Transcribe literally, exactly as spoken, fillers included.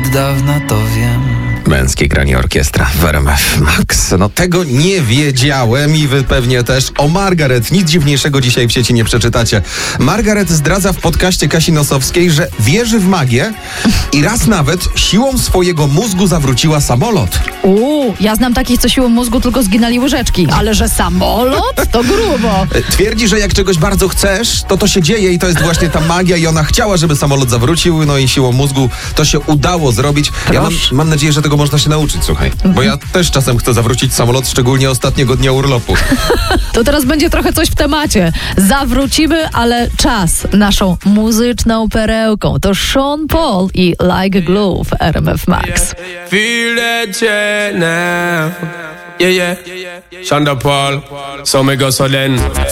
od dawna to wiem. Męskie granie orkiestra w R M F Max. No tego nie wiedziałem i wy pewnie też. O Margaret nic dziwniejszego dzisiaj w sieci nie przeczytacie. Margaret zdradza w podcaście Kasi Nosowskiej, że wierzy w magię i raz nawet siłą swojego mózgu zawróciła samolot. Uuu, ja znam takich, co siłą mózgu tylko zginęli łyżeczki, ale że samolot? To grubo. Twierdzi, że jak czegoś bardzo chcesz, to to się dzieje i to jest właśnie ta magia i ona chciała, żeby samolot zawrócił, no i siłą mózgu to się udało zrobić. Ja mam, mam nadzieję, że tego można się nauczyć, słuchaj. Bo ja też czasem chcę zawrócić samolot, szczególnie ostatniego dnia urlopu. To teraz będzie trochę coś w temacie. Zawrócimy, ale czas naszą muzyczną perełką to Sean Paul i Like a Glue w R M F Max. Feel that jet now. Yeah, yeah. Sean Paul. So me go so then.